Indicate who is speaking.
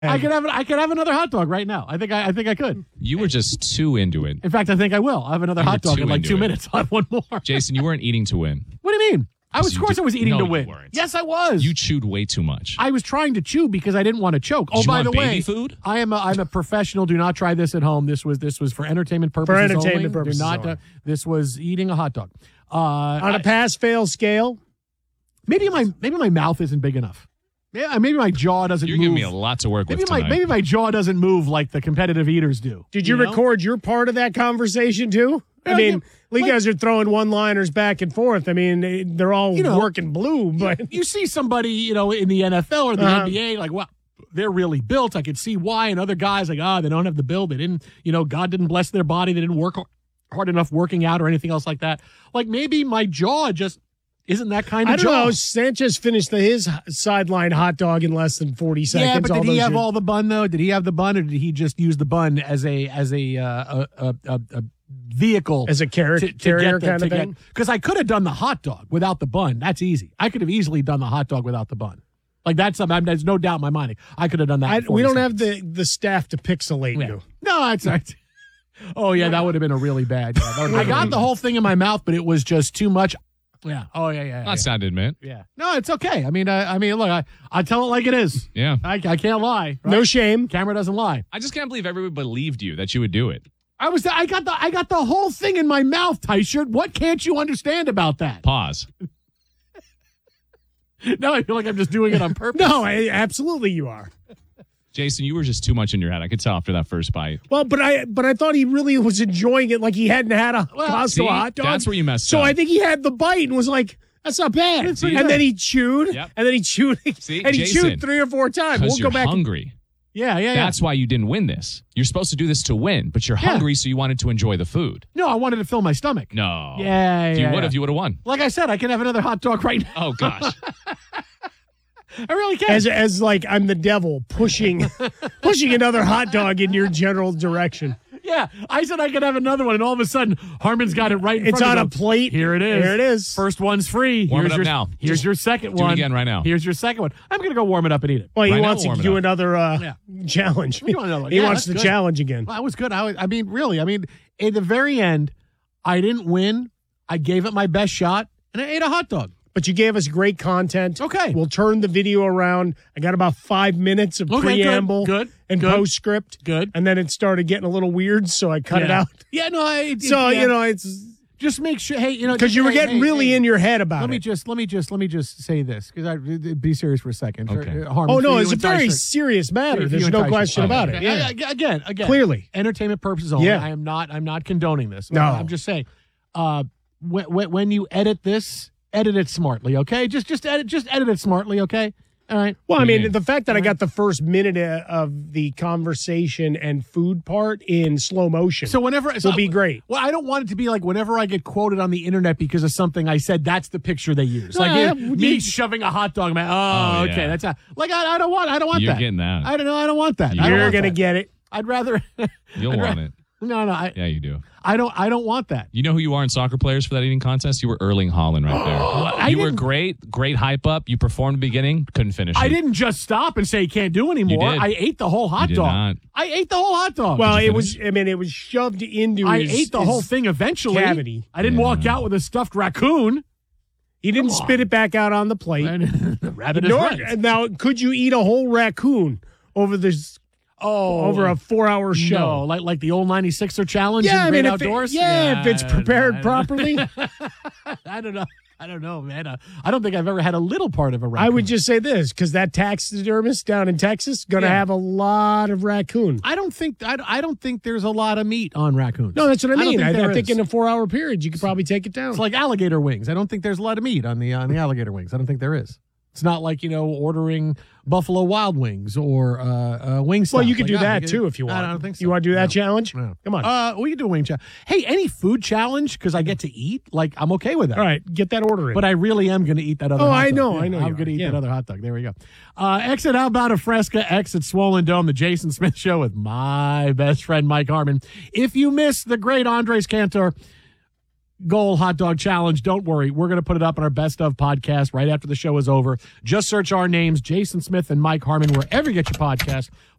Speaker 1: I could have another hot dog right now. I think I could.
Speaker 2: You were just too into it.
Speaker 1: In fact, I think I will. I'll have another hot dog in like 2 minutes. I'll have one more.
Speaker 2: Jason, you weren't eating to win.
Speaker 1: What do you mean? Of course I was eating to win.
Speaker 2: You weren't.
Speaker 1: Yes, I was.
Speaker 2: You chewed way too much.
Speaker 1: I was trying to chew because I didn't want to choke.
Speaker 2: Did
Speaker 1: by the way,
Speaker 2: baby food?
Speaker 1: I'm a professional. Do not try this at home. This was for entertainment purposes.
Speaker 3: Only.
Speaker 1: This was eating a hot dog.
Speaker 3: On a pass-fail scale?
Speaker 1: Maybe my mouth isn't big enough. Yeah, maybe my jaw doesn't move.
Speaker 2: You're giving me a lot to work with tonight.
Speaker 1: Maybe my jaw doesn't move like the competitive eaters do.
Speaker 3: Did you record your part of that conversation too? I mean, you guys are throwing one-liners back and forth. I mean, they're all working blue. But
Speaker 1: you see somebody, in the NFL or the NBA, like, wow, they're really built. I could see why. And other guys, like, they don't have the build. They didn't, God didn't bless their body. They didn't work hard enough working out or anything else like that. Like, maybe my jaw just isn't that kind of jaw.
Speaker 3: I don't know. Sanchez finished his sideline hot dog in less than 40 seconds.
Speaker 1: Yeah, but did he have all the bun, though? Did he have the bun, or did he just use the bun as a vehicle,
Speaker 3: as a carrier kind of thing?
Speaker 1: Because I could have done the hot dog without the bun. That's easy. I could have easily done the hot dog without the bun. Like there's no doubt in my mind. I could have done that.
Speaker 3: We don't have the staff to pixelate you.
Speaker 1: No, that's right. Oh yeah, that would have been a really bad. I got the whole thing in my mouth, but it was just too much. Yeah. Oh yeah.
Speaker 2: That's not to admit.
Speaker 1: Yeah. No, it's okay. I mean, look, I tell it like it is.
Speaker 2: Yeah.
Speaker 1: I can't lie. Right?
Speaker 3: No shame.
Speaker 1: Camera doesn't lie.
Speaker 2: I just can't believe everybody believed you that you would do it.
Speaker 1: I got the whole thing in my mouth, Tyshirt. What can't you understand about that?
Speaker 2: Pause.
Speaker 1: No, I feel like I'm just doing it on purpose.
Speaker 3: No, absolutely you are.
Speaker 2: Jason, you were just too much in your head. I could tell after that first bite.
Speaker 3: Well, but I thought he really was enjoying it, like he hadn't had a Costco hot dog.
Speaker 2: That's where you messed up.
Speaker 3: So I think he had the bite and was like, "That's not bad." And then he chewed, and then he chewed, and he chewed 3 or 4 times. We'll go back.
Speaker 2: Hungry.
Speaker 1: Yeah.
Speaker 2: That's why you didn't win this. You're supposed to do this to win, but you're hungry, so you wanted to enjoy the food.
Speaker 1: No, I wanted to fill my stomach.
Speaker 2: No.
Speaker 1: Yeah.
Speaker 2: If you would have, you would have won.
Speaker 1: Like I said, I can have another hot dog right now.
Speaker 2: Oh gosh.
Speaker 1: I really can.
Speaker 3: As like I'm the devil pushing another hot dog in your general direction.
Speaker 1: Yeah, I said I could have another one, and all of a sudden, Harmon's got it right in front of him.
Speaker 3: It's on a plate.
Speaker 1: Here it is.
Speaker 3: Here it is.
Speaker 1: First one's free.
Speaker 2: Warm it up now.
Speaker 1: Here's your second one.
Speaker 2: Do it again right now.
Speaker 1: Here's your second one. I'm going to go warm it up and eat it.
Speaker 3: Well, he wants to do another challenge. He wants the challenge again.
Speaker 1: Well, that was good. I mean, really. I mean, at the very end, I didn't win. I gave it my best shot, and I ate a hot dog.
Speaker 3: But you gave us great content.
Speaker 1: Okay.
Speaker 3: We'll turn the video around. I got about 5 minutes of preamble and postscript.
Speaker 1: Good.
Speaker 3: And then it started getting a little weird, so I cut it out.
Speaker 1: Yeah, no.
Speaker 3: It's
Speaker 1: just make sure. Hey,
Speaker 3: because you were getting really in your head about
Speaker 1: it. Let me just say this, because be serious for a second.
Speaker 2: Okay.
Speaker 3: It's a very serious matter. There's no question about it. Yeah.
Speaker 1: Again.
Speaker 3: Clearly,
Speaker 1: entertainment purposes only.
Speaker 3: Yeah.
Speaker 1: I'm not condoning this.
Speaker 3: No.
Speaker 1: I'm just saying. When you edit this. Edit it smartly, okay? Just edit it smartly, okay? All right.
Speaker 3: Well, I mean, the fact that I got the first minute of the conversation and food part in slow motion, will be great.
Speaker 1: Well, I don't want it to be like whenever I get quoted on the internet because of something I said, that's the picture they use. Me shoving a hot dog. Okay, that's not, like I don't want that.
Speaker 2: You're getting that.
Speaker 1: I don't want that.
Speaker 3: You're gonna get it.
Speaker 1: I'd rather.
Speaker 2: You'll want it.
Speaker 1: No.
Speaker 2: Yeah, you do.
Speaker 1: I don't want that.
Speaker 2: You know who you are in soccer players for that eating contest? You were Erling Haaland right there. You were great hype up. You performed in the beginning, couldn't finish it.
Speaker 1: I didn't just stop and say you can't do anymore. I ate the whole hot dog.
Speaker 2: Not.
Speaker 1: I ate the whole hot dog.
Speaker 3: Well, it was shoved into
Speaker 1: I ate the whole thing eventually.
Speaker 3: Cavity.
Speaker 1: I didn't walk out with a stuffed raccoon.
Speaker 3: He didn't spit it back out on the plate.
Speaker 1: Rabbit is right.
Speaker 3: Now, could you eat a whole raccoon over this? Over a 4-hour show.
Speaker 1: No, like the old 96er challenge in
Speaker 3: Great
Speaker 1: Outdoors?
Speaker 3: If it's prepared properly.
Speaker 1: I don't know, man. I don't think I've ever had a little part of a raccoon.
Speaker 3: I would just say this, because that taxidermist down in Texas going to have a lot of raccoon.
Speaker 1: I don't think there's a lot of meat on raccoons.
Speaker 3: No, that's what I mean. I think
Speaker 1: in
Speaker 3: a 4-hour period, you could probably take it down.
Speaker 1: It's like alligator wings. I don't think there's a lot of meat on the alligator wings. I don't think there is. It's not like, ordering Buffalo Wild Wings or Wingstop.
Speaker 3: Well, you could do that, too, if you want.
Speaker 1: I don't think so.
Speaker 3: You want to do that challenge?
Speaker 1: No.
Speaker 3: Come on.
Speaker 1: We can do a wing challenge. Hey, any food challenge, because I get to eat, I'm okay with that.
Speaker 3: All right, get that order in.
Speaker 1: But I really am going to eat that other hot dog.
Speaker 3: I know.
Speaker 1: I'm going to eat that other hot dog. There we go. Exit How About a Fresca, exit Swollen Dome, the Jason Smith Show with my best friend, Mike Harmon. If you miss the great Andres Cantor, goal hot dog challenge. Don't worry. We're going to put it up on our Best Of podcast right after the show is over. Just search our names, Jason Smith and Mike Harmon, wherever you get your podcast.